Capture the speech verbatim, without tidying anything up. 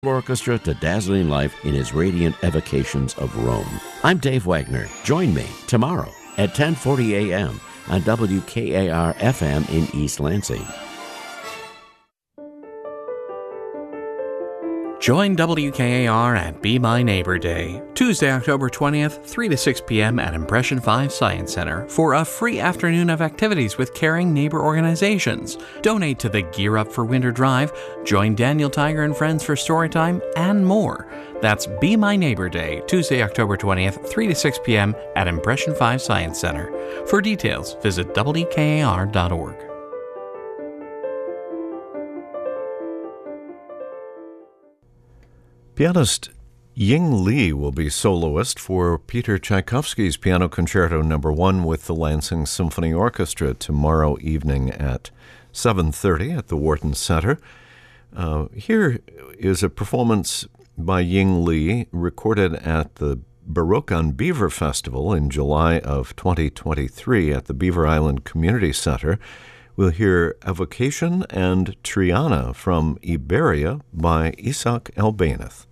Orchestra to dazzling life in his radiant evocations of Rome. I'm Dave Wagner. Join me tomorrow at ten forty a.m. on W K A R F M in East Lansing. Join W K A R at Be My Neighbor Day, Tuesday, October twentieth, three to six p.m. at Impression five Science Center for a free afternoon of activities with caring neighbor organizations. Donate to the Gear Up for Winter Drive, join Daniel Tiger and friends for Storytime, and more. That's Be My Neighbor Day, Tuesday, October twentieth, three to six p.m. at Impression five Science Center. For details, visit W K A R dot org. Pianist Ying Li will be soloist for Peter Tchaikovsky's Piano Concerto Number One with the Lansing Symphony Orchestra tomorrow evening at seven thirty at the Wharton Center. Uh, here is a performance by Ying Li recorded at the Baroque on Beaver Festival in July of twenty twenty-three at the Beaver Island Community Center. We'll hear Evocation and Triana from Iberia by Isaac Albéniz.